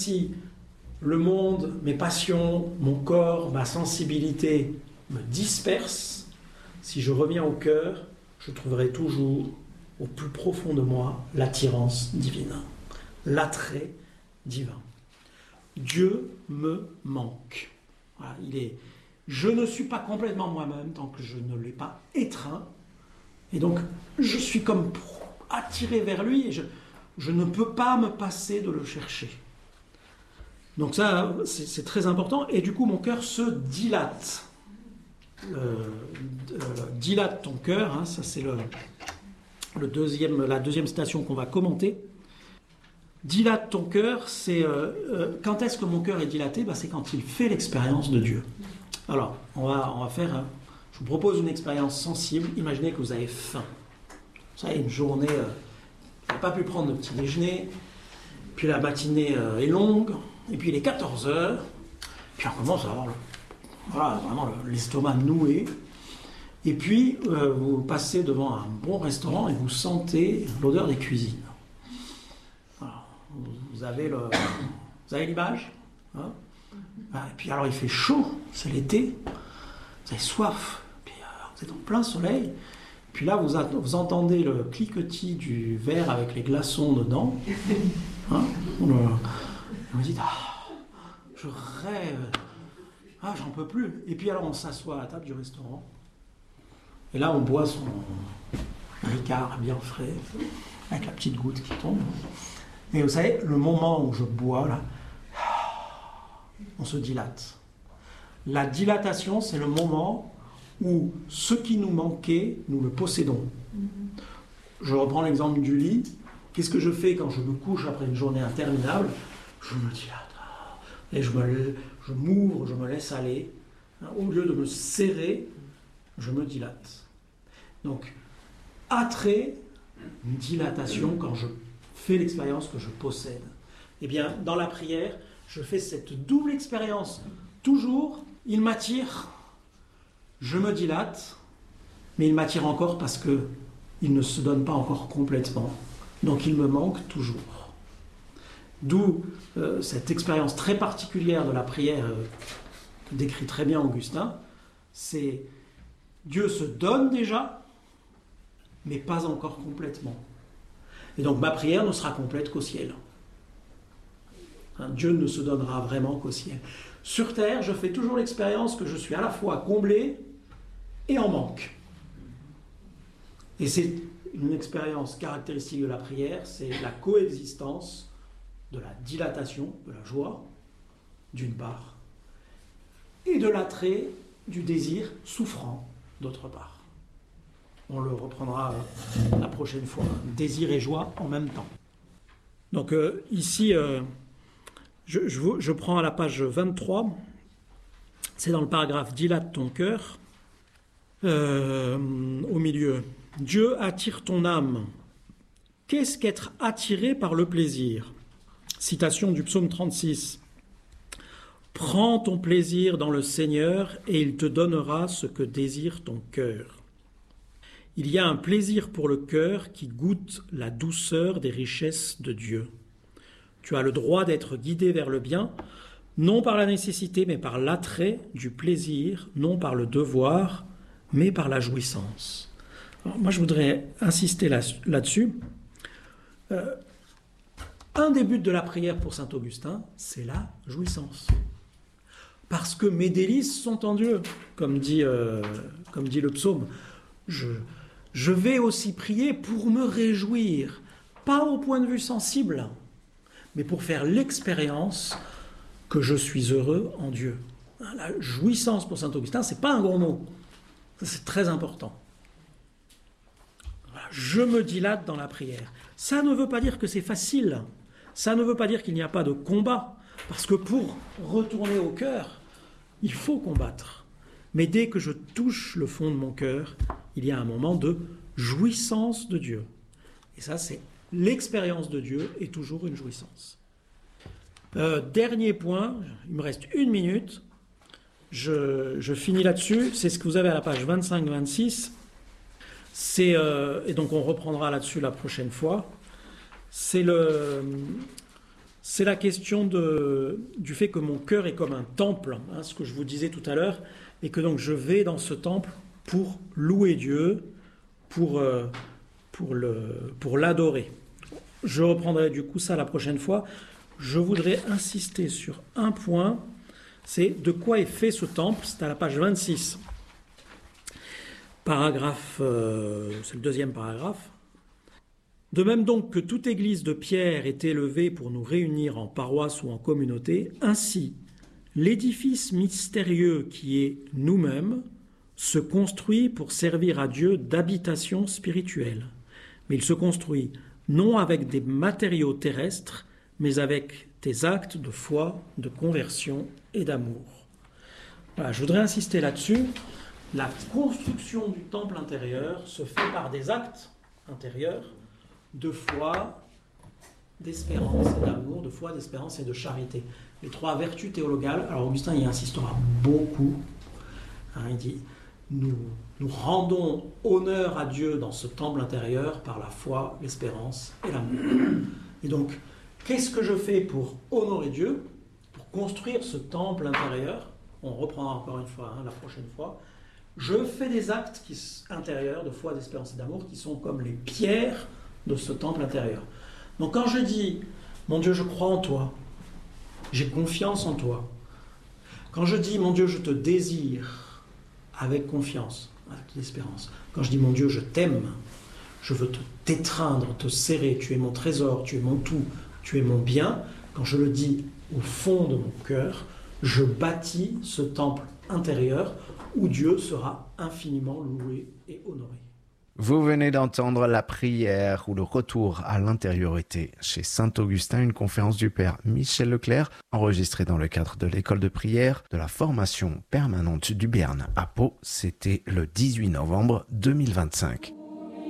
Si le monde, mes passions, mon corps, ma sensibilité me dispersent, si je reviens au cœur, je trouverai toujours au plus profond de moi l'attirance divine, l'attrait divin. Dieu me manque. Voilà, je ne suis pas complètement moi-même tant que je ne l'ai pas étreint. Et donc, je suis comme attiré vers lui et je ne peux pas me passer de le chercher. Donc ça, c'est très important. Et du coup, mon cœur se dilate. Dilate ton cœur, hein, ça c'est la deuxième station qu'on va commenter. Dilate ton cœur, c'est quand est-ce que mon cœur est dilaté? C'est quand il fait l'expérience de Dieu. Alors, on va faire... je vous propose une expérience sensible. Imaginez que vous avez faim. Vous savez, une journée, vous n'avez pas pu prendre de petit déjeuner, puis la matinée est longue, et puis il est 14h, puis on commence à avoir vraiment l'estomac noué, et puis vous passez devant un bon restaurant et vous sentez l'odeur des cuisines. Voilà. Vous avez l'image, hein? Et puis alors il fait chaud, c'est l'été, vous avez soif, puis vous êtes en plein soleil, puis là vous entendez le cliquetis du verre avec les glaçons dedans, hein? Vous dites, je rêve, j'en peux plus. Et puis alors on s'assoit à la table du restaurant, et là on boit son Ricard bien frais, avec la petite goutte qui tombe. Et vous savez, le moment où je bois, là, on se dilate. La dilatation, c'est le moment où ce qui nous manquait, nous le possédons. Je reprends l'exemple du lit. Qu'est-ce que je fais quand je me couche après une journée interminable? Je me dilate. Et je m'ouvre, je me laisse aller. Au lieu de me serrer, je me dilate. Donc, attrait, une dilatation quand je fais l'expérience que je possède. Eh bien, dans la prière, je fais cette double expérience. Toujours, il m'attire, je me dilate, mais il m'attire encore parce qu'il ne se donne pas encore complètement. Donc, il me manque toujours. D'où cette expérience très particulière de la prière que décrit très bien Augustin, c'est Dieu se donne déjà, mais pas encore complètement. Et donc ma prière ne sera complète qu'au ciel. Dieu ne se donnera vraiment qu'au ciel. Sur terre, je fais toujours l'expérience que je suis à la fois comblé et en manque. Et c'est une expérience caractéristique de la prière, c'est la coexistence de la dilatation, de la joie, d'une part, et de l'attrait, du désir souffrant, d'autre part. On le reprendra la prochaine fois. Désir et joie en même temps. Donc ici, je prends à la page 23, c'est dans le paragraphe « Dilate ton cœur », au milieu. « Dieu attire ton âme. Qu'est-ce qu'être attiré par le plaisir ?» Citation du psaume 36. « Prends ton plaisir dans le Seigneur et il te donnera ce que désire ton cœur. » Il y a un plaisir pour le cœur qui goûte la douceur des richesses de Dieu. Tu as le droit d'être guidé vers le bien, non par la nécessité, mais par l'attrait du plaisir, non par le devoir, mais par la jouissance. Alors, moi, je voudrais insister là-dessus. Un des buts de la prière pour saint Augustin, c'est la jouissance. Parce que mes délices sont en Dieu, comme dit le psaume. Je vais aussi prier pour me réjouir, pas au point de vue sensible, mais pour faire l'expérience que je suis heureux en Dieu. La jouissance pour saint Augustin, c'est pas un gros mot. Ça, c'est très important. Voilà, je me dilate dans la prière. Ça ne veut pas dire que c'est facile. Ça ne veut pas dire qu'il n'y a pas de combat. Parce que pour retourner au cœur, il faut combattre. Mais dès que je touche le fond de mon cœur, il y a un moment de jouissance de Dieu. Et ça, c'est l'expérience de Dieu est toujours une jouissance. Dernier point, il me reste 1 minute. Je finis là-dessus. C'est ce que vous avez à la page 25-26. Et donc on reprendra là-dessus la prochaine fois. C'est c'est la question du fait que mon cœur est comme un temple, hein, ce que je vous disais tout à l'heure, et que donc je vais dans ce temple pour louer Dieu, pour l'adorer. Je reprendrai du coup ça la prochaine fois. Je voudrais insister sur un point, c'est de quoi est fait ce temple. C'est à la page 26. Paragraphe, c'est le deuxième paragraphe. De même donc que toute église de pierre est élevée pour nous réunir en paroisse ou en communauté, ainsi l'édifice mystérieux qui est nous-mêmes se construit pour servir à Dieu d'habitation spirituelle. Mais il se construit non avec des matériaux terrestres, mais avec des actes de foi, de conversion et d'amour. Voilà, je voudrais insister là-dessus. La construction du temple intérieur se fait par des actes intérieurs de foi, d'espérance et d'amour, de foi, d'espérance et de charité. Les trois vertus théologales. Alors Augustin y insistera beaucoup. Hein, il dit nous rendons honneur à Dieu dans ce temple intérieur par la foi, l'espérance et l'amour. Et donc, qu'est-ce que je fais pour honorer Dieu, pour construire ce temple intérieur? On reprendra encore une fois, la prochaine fois. Je fais des actes intérieurs de foi, d'espérance et d'amour qui sont comme les pierres de ce temple intérieur. Donc quand je dis « Mon Dieu, je crois en toi, j'ai confiance en toi », quand je dis « Mon Dieu, je te désire » avec confiance, avec l'espérance, quand je dis « Mon Dieu, je t'aime », je veux t'étreindre, te serrer, tu es mon trésor, tu es mon tout, tu es mon bien, quand je le dis au fond de mon cœur, je bâtis ce temple intérieur où Dieu sera infiniment loué et honoré. Vous venez d'entendre la prière ou le retour à l'intériorité chez Saint-Augustin, une conférence du père Michel Leclerc, enregistrée dans le cadre de l'école de prière de la formation permanente du Béarn à Pau. C'était le 18 novembre 2025.